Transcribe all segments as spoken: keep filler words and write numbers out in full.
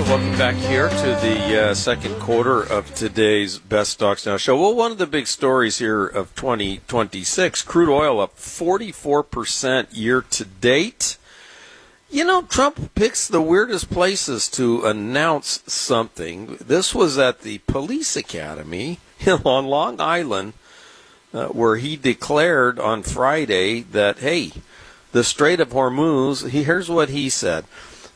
Welcome back here to the uh, second quarter of today's Best Stocks Now show. Well, one of the big stories here of twenty twenty-six, crude oil up forty-four percent year to date. You know, Trump picks the weirdest places to announce something. This was at the police academy on Long Island, uh, where he declared on Friday that, hey, the Strait of Hormuz, he, here's what he said.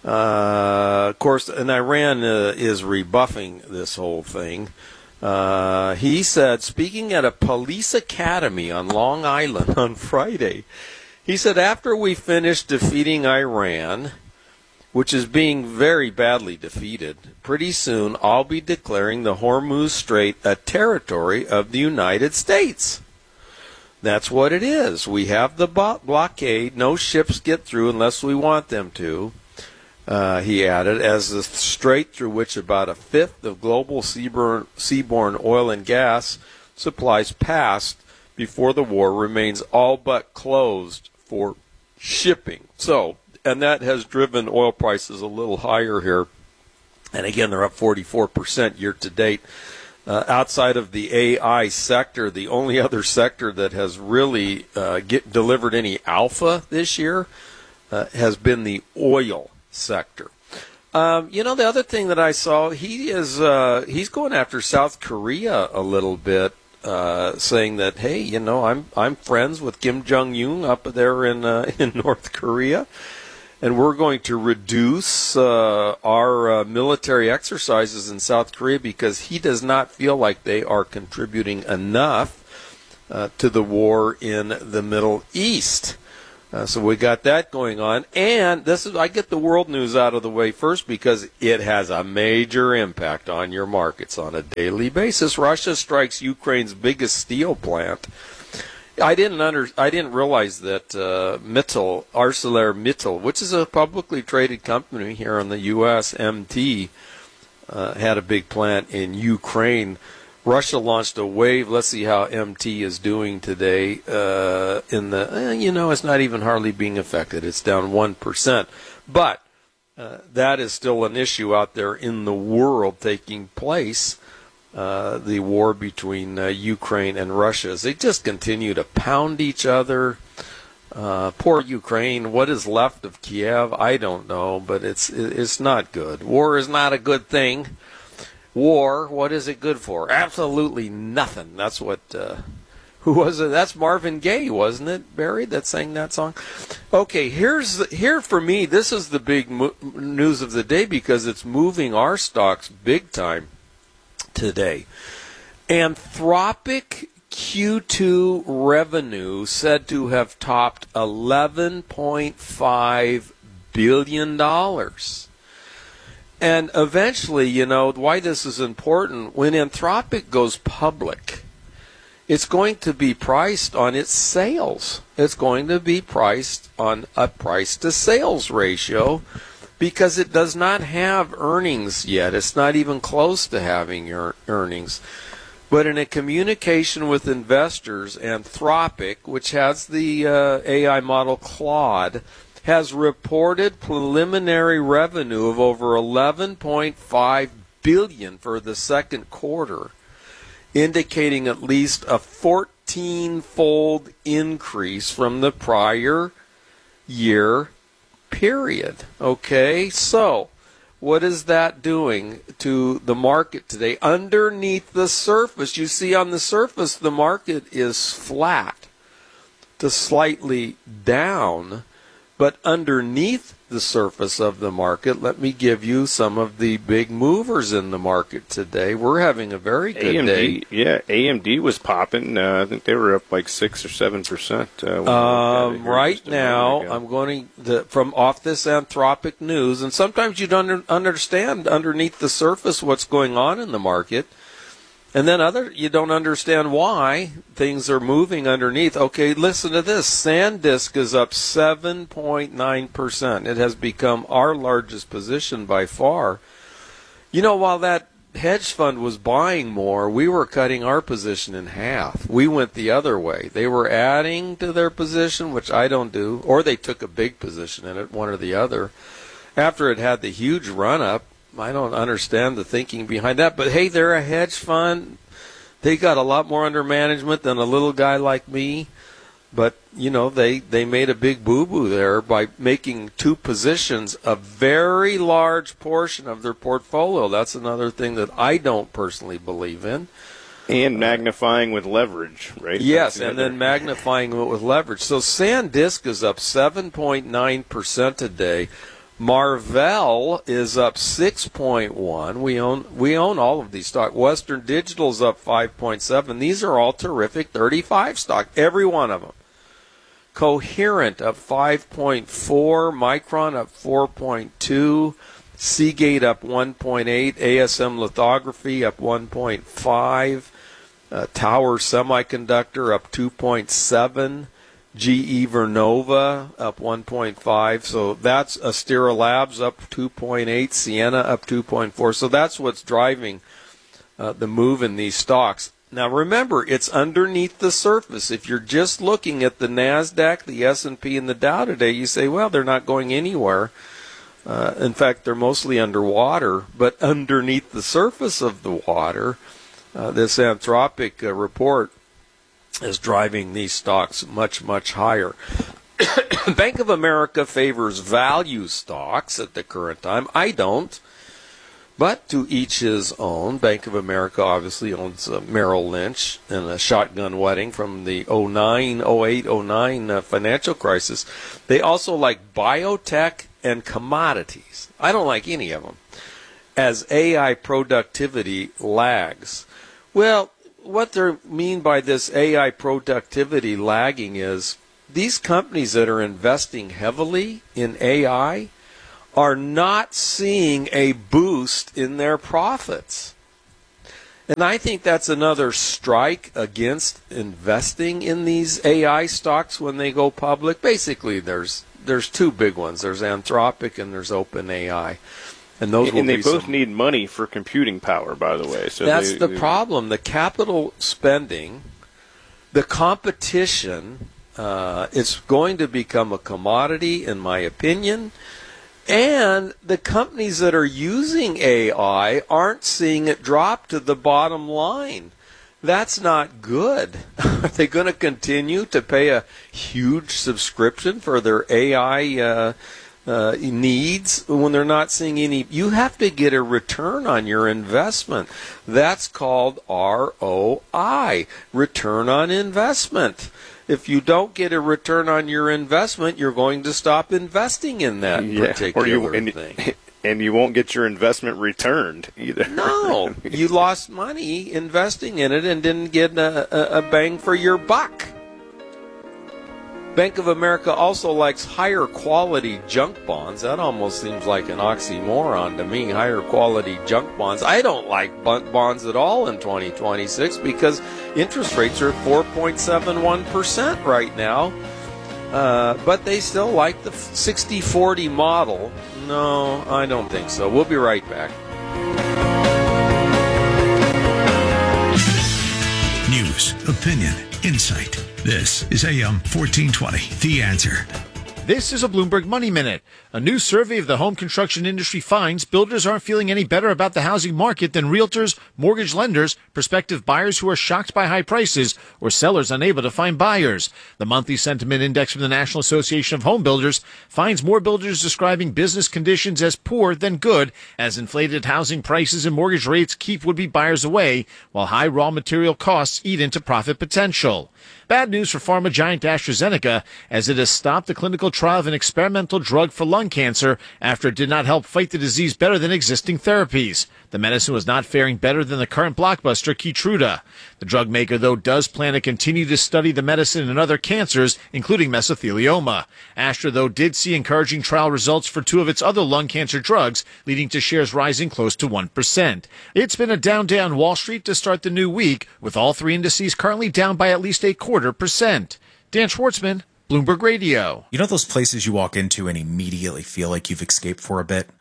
Uh, of course, and Iran uh, is rebuffing this whole thing. Uh, he said, speaking at a police academy on Long Island on Friday, he said, after we finish defeating Iran, which is being very badly defeated, pretty soon I'll be declaring the Hormuz Strait a territory of the United States. That's what it is. We have the blockade. No ships get through unless we want them to. Uh, he added, as the strait through which about a fifth of global seaborne, seaborne oil and gas supplies passed before the war remains all but closed for shipping. So, and that has driven oil prices a little higher here. And again, they're up forty-four percent year to date. Uh, outside of the A I sector, the only other sector that has really uh, get, delivered any alpha this year uh, has been the oil sector. Um, you know, the other thing that I saw, he is uh, he's going after South Korea a little bit, uh, saying that, hey, you know, I'm I'm friends with Kim Jong-un up there in uh, in North Korea, and we're going to reduce uh, our uh, military exercises in South Korea because he does not feel like they are contributing enough uh, to the war in the Middle East. Uh, so we got that going on, and this is I get the world news out of the way first because it has a major impact on your markets on a daily basis. Russia strikes Ukraine's biggest steel plant. I didn't under I didn't realize that uh, Mittal, ArcelorMittal, which is a publicly traded company here in the U S, M T, uh, had a big plant in Ukraine. Russia launched a wave. Let's see how M T is doing today. Uh, in the, eh, you know, it's not even hardly being affected. It's down one percent. But uh, that is still an issue out there in the world taking place, uh, the war between uh, Ukraine and Russia. As they just continue to pound each other. Uh, poor Ukraine. What is left of Kiev? I don't know, but it's it's not good. War is not a good thing. War, what is it good for? Absolutely nothing. That's what, uh, who was it? That's Marvin Gaye, wasn't it, Barry, that sang that song? Okay, here's the, here for me, this is the big mo- news of the day because it's moving our stocks big time today. Anthropic Q two revenue said to have topped eleven point five billion dollars. And eventually, you know, why this is important, when Anthropic goes public, it's going to be priced on its sales. It's going to be priced on a price-to-sales ratio because it does not have earnings yet. It's not even close to having earnings. But in a communication with investors, Anthropic, which has the uh, A I model Claude, has reported preliminary revenue of over eleven point five billion dollars for the second quarter, indicating at least a fourteen-fold increase from the prior year period. Okay, so what is that doing to the market today? Underneath the surface, you see on the surface the market is flat to slightly down. But underneath the surface of the market, let me give you some of the big movers in the market today. We're having a very good A M D, day. Yeah, A M D was popping. Uh, I think they were up like six or seven percent. Uh, um, right now, I'm going to from off this Anthropic news, and sometimes you don't understand underneath the surface what's going on in the market. And then other, you don't understand why things are moving underneath. Okay, listen to this. SanDisk is up seven point nine percent. It has become our largest position by far. You know, while that hedge fund was buying more, we were cutting our position in half. We went the other way. They were adding to their position, which I don't do, or they took a big position in it, one or the other. After it had the huge run-up, I don't understand the thinking behind that. But hey, they're a hedge fund. They got a lot more under management than a little guy like me. But, you know, they, they made a big boo-boo there by making two positions a very large portion of their portfolio. That's another thing that I don't personally believe in. And magnifying with leverage, right? Yes, and then magnifying it with leverage. So SanDisk is up seven point nine percent today. Marvell is up six point one. We own we own all of these stocks. Western Digital is up five point seven. These are all terrific thirty-five stock, every one of them. Coherent up five point four, Micron up four point two, Seagate up one point eight, A S M Lithography up one point five, uh, Tower Semiconductor up two point seven, G E Vernova up one point five. So that's Astera Labs up two point eight, Ciena up two point four. So that's what's driving uh, the move in these stocks. Now remember, it's underneath the surface. If you're just looking at the NASDAQ, the S and P, and the Dow today, you say, well, they're not going anywhere. Uh, in fact, they're mostly underwater. But underneath the surface of the water, uh, this Anthropic uh, report is driving these stocks much, much higher. Bank of America favors value stocks at the current time. I don't. But to each his own. Bank of America obviously owns uh, Merrill Lynch and a shotgun wedding from the oh nine, oh eight, oh nine uh, financial crisis. They also like biotech and commodities. I don't like any of them. As A I productivity lags. Well, what they mean by this A I productivity lagging is these companies that are investing heavily in A I are not seeing a boost in their profits. And I think that's another strike against investing in these A I stocks when they go public. Basically, there's there's two big ones. There's Anthropic and there's OpenAI. And those will and they be both some... need money for computing power, by the way. So that's they, the they... problem. The capital spending, the competition, uh, it's going to become a commodity, in my opinion. And the companies that are using A I aren't seeing it drop to the bottom line. That's not good. Are they going to continue to pay a huge subscription for their A I uh, uh, needs when they're not seeing any? You have to get a return on your investment. That's called R O I, return on investment. If you don't get a return on your investment, you're going to stop investing in that yeah, particular or you, and, thing. And you won't get your investment returned either. No, you lost money investing in it and didn't get a, a, a bang for your buck. Bank of America also likes higher quality junk bonds. That almost seems like an oxymoron to me, higher quality junk bonds. I don't like bonds at all in twenty twenty-six because interest rates are four point seven one percent right now. Uh, but they still like the sixty forty model. No, I don't think so. We'll be right back. News, opinion, insight. This is A M fourteen twenty, The Answer. This is a Bloomberg Money Minute. A new survey of the home construction industry finds builders aren't feeling any better about the housing market than realtors, mortgage lenders, prospective buyers who are shocked by high prices, or sellers unable to find buyers. The monthly sentiment index from the National Association of Home Builders finds more builders describing business conditions as poor than good, as inflated housing prices and mortgage rates keep would-be buyers away, while high raw material costs eat into profit potential. Bad news for pharma giant AstraZeneca, as it has stopped the clinical trial of an experimental drug for lung cancer after it did not help fight the disease better than existing therapies. The medicine was not faring better than the current blockbuster Keytruda. The drug maker, though, does plan to continue to study the medicine in other cancers, including mesothelioma. Astra, though, did see encouraging trial results for two of its other lung cancer drugs, leading to shares rising close to one percent. It's been a down day on Wall Street to start the new week, with all three indices currently down by at least a quarter percent. Dan Schwartzman, Bloomberg Radio. You know those places you walk into and immediately feel like you've escaped for a bit?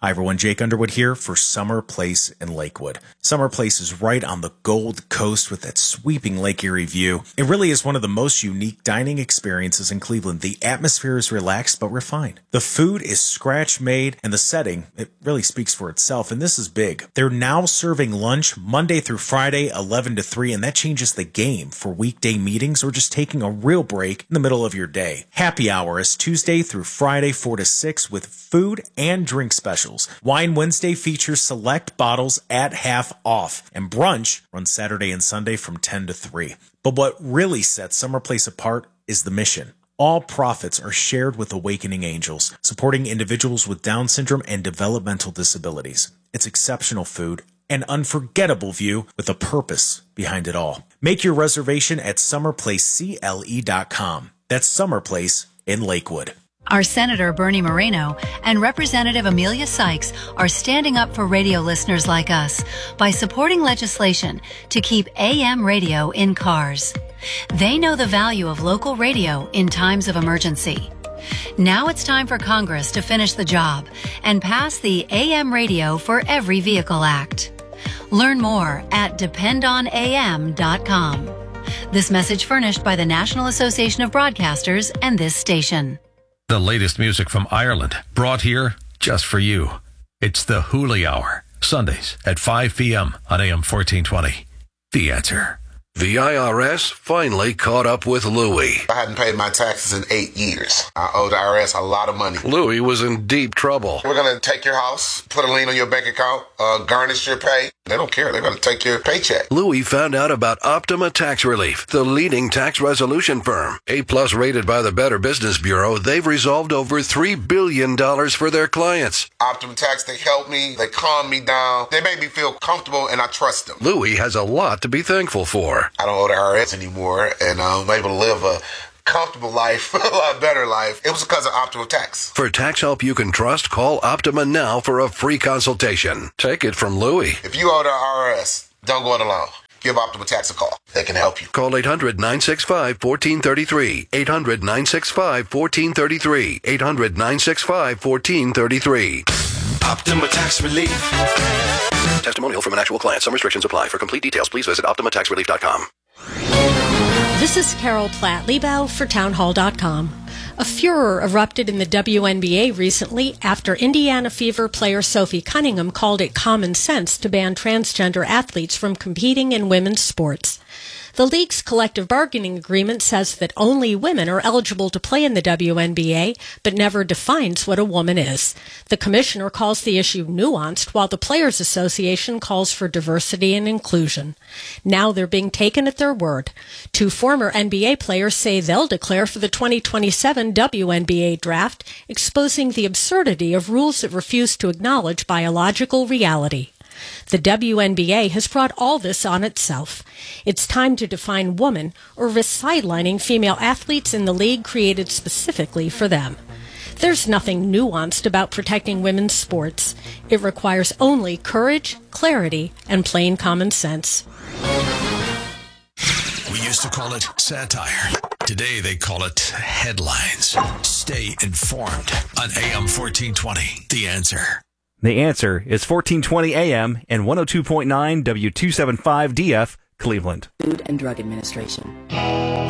Hi everyone, Jake Underwood here for Summer Place in Lakewood. Summer Place is right on the Gold Coast with that sweeping Lake Erie view. It really is one of the most unique dining experiences in Cleveland. The atmosphere is relaxed but refined. The food is scratch-made, and the setting, it really speaks for itself, and this is big. They're now serving lunch Monday through Friday, eleven to three, and that changes the game for weekday meetings or just taking a real break in the middle of your day. Happy hour is Tuesday through Friday, four to six, with food and drink specials. Wine Wednesday features select bottles at half off, and brunch runs Saturday and Sunday from ten to three. But what really sets Summer Place apart is the mission. All profits are shared with Awakening Angels, supporting individuals with Down syndrome and developmental disabilities. It's exceptional food, an unforgettable view with a purpose behind it all. Make your reservation at summer place c l e dot com. That's Summer Place in Lakewood. Our Senator Bernie Moreno and Representative Amelia Sykes are standing up for radio listeners like us by supporting legislation to keep A M radio in cars. They know the value of local radio in times of emergency. Now it's time for Congress to finish the job and pass the A M Radio for Every Vehicle Act. Learn more at depend on a m dot com. This message furnished by the National Association of Broadcasters and this station. The latest music from Ireland, brought here just for you. It's the Hooli Hour, Sundays at five p.m. on A M fourteen twenty. The Answer. The I R S finally caught up with Louie. I hadn't paid my taxes in eight years. I owe the I R S a lot of money. Louie was in deep trouble. We're going to take your house, put a lien on your bank account, uh, garnish your pay. They don't care. They're going to take your paycheck. Louie found out about Optima Tax Relief, the leading tax resolution firm. A-plus rated by the Better Business Bureau, they've resolved over three billion dollars for their clients. Optima Tax, they help me. They calm me down. They make me feel comfortable, and I trust them. Louie has a lot to be thankful for. I don't owe the I R S anymore, and I'm able to live a comfortable life, a lot better life. It was because of Optima Tax. For tax help you can trust, call Optima now for a free consultation. Take it from Louie. If you owe the I R S, don't go it alone. Give Optima Tax a call. They can help you. Call eight hundred, nine six five, one four three three. eight hundred, nine six five, one four three three. eight hundred, nine six five, one four three three. Optima Tax Relief. Testimonial from an actual client. Some restrictions apply. For complete details, please visit optima tax relief dot com. This is Carol Platt-Liebau for townhall dot com. A furor erupted in the W N B A recently after Indiana Fever player Sophie Cunningham called it common sense to ban transgender athletes from competing in women's sports. The league's collective bargaining agreement says that only women are eligible to play in the W N B A, but never defines what a woman is. The commissioner calls the issue nuanced, while the Players Association calls for diversity and inclusion. Now they're being taken at their word. Two former N B A players say they'll declare for the twenty twenty-seven W N B A draft, exposing the absurdity of rules that refuse to acknowledge biological reality. The W N B A has brought all this on itself. It's time to define woman or risk sidelining female athletes in the league created specifically for them. There's nothing nuanced about protecting women's sports. It requires only courage, clarity, and plain common sense. We used to call it satire. Today they call it headlines. Stay informed on A M fourteen twenty. The Answer. The Answer is fourteen twenty A M and one oh two point nine W two seventy-five D F, Cleveland. Food and Drug Administration.